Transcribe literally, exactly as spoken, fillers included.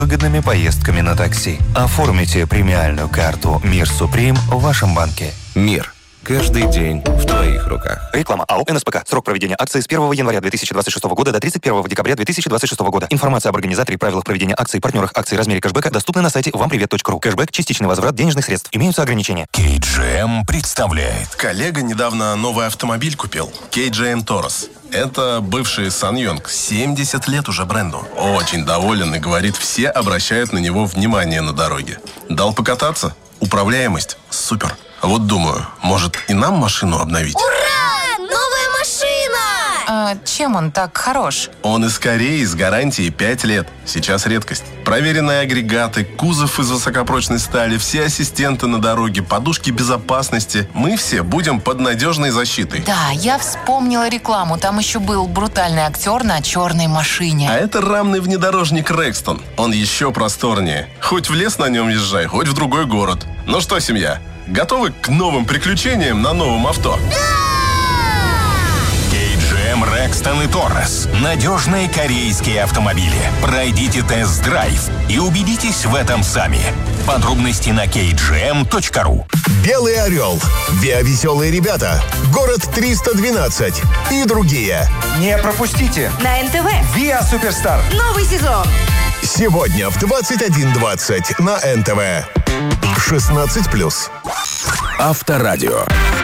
выгодными поездками на такси. Оформите премиальную карту «Мир Суприм» в вашем банке. Мир. Каждый день в твоих руках. Реклама АО «НСПК». Срок проведения акции с первого января две тысячи двадцать шестого года до тридцать первого декабря две тысячи двадцать шестого года. Информация об организаторе и правилах проведения акций, партнерах акций, размере кэшбэка доступна на сайте вам привет точка ру. Кэшбэк – частичный возврат денежных средств. Имеются ограничения. кей джи эм представляет. Коллега недавно новый автомобиль купил. кей джи эм Taurus. Это бывший Сanyонг. семьдесят лет уже бренду. Очень доволен и говорит, все обращают на него внимание на дороге. Дал покататься? Управляемость? Супер. Вот думаю, может и нам машину обновить? Ура! Новая машина! А чем он так хорош? Он из Кореи с гарантией пять лет. Сейчас редкость. Проверенные агрегаты, кузов из высокопрочной стали, все ассистенты на дороге, подушки безопасности. Мы все будем под надежной защитой. Да, я вспомнила рекламу. Там еще был брутальный актер на черной машине. А это рамный внедорожник Рекстон. Он еще просторнее. Хоть в лес на нем езжай, хоть в другой город. Ну что, семья, готовы к новым приключениям на новом авто? кей джи эм Rexton и Taurus. Надежные корейские автомобили. Пройдите тест-драйв и убедитесь в этом сами. Подробности на кей джи эм точка ру. «Белый орел», «Виа-веселые ребята», «Город триста двенадцать» и другие. Не пропустите! На эн тэ вэ. «Виа Суперстар». Новый сезон. Сегодня в двадцать один двадцать на эн тэ вэ. шестнадцать плюс. Авторадио.